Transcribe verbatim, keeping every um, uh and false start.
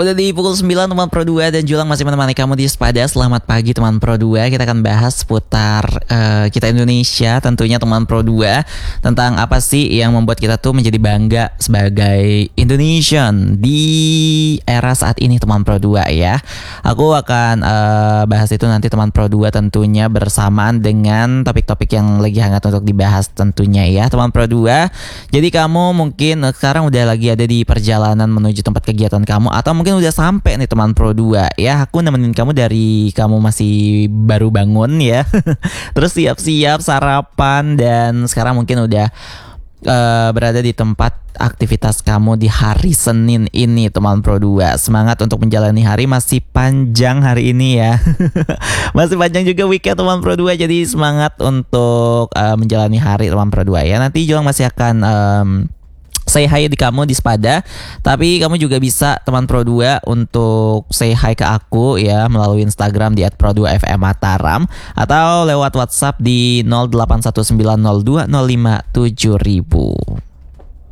Udah di pukul sembilan teman Pro dua dan Julang masih menemani kamu di Sepada. Selamat pagi teman Pro dua. Kita akan bahas seputar uh, kita Indonesia, tentunya teman Pro dua, tentang apa sih yang membuat kita tuh menjadi bangga sebagai Indonesian di era saat ini teman Pro dua ya. Aku akan uh, bahas itu nanti teman Pro dua, tentunya bersamaan dengan topik-topik yang lagi hangat untuk dibahas tentunya ya teman Pro dua. Jadi kamu mungkin uh, sekarang udah lagi ada di perjalanan menuju tempat kegiatan kamu, atau mungkin udah sampai nih teman Pro dua ya. Aku nemenin kamu dari kamu masih baru bangun ya. Terus siap-siap sarapan dan sekarang mungkin udah uh, berada di tempat aktivitas kamu di hari Senin ini teman Pro dua. Semangat untuk menjalani hari, masih panjang hari ini ya. Masih panjang juga weekend teman Pro dua. Jadi semangat untuk uh, menjalani hari teman Pro dua ya. Nanti Julang masih akan um, say hi di kamu di Sepada. Tapi kamu juga bisa teman Pro dua untuk say hi ke aku ya melalui Instagram di et pro dua f m mataram, atau lewat WhatsApp di nol delapan satu sembilan nol dua nol lima tujuh ribu.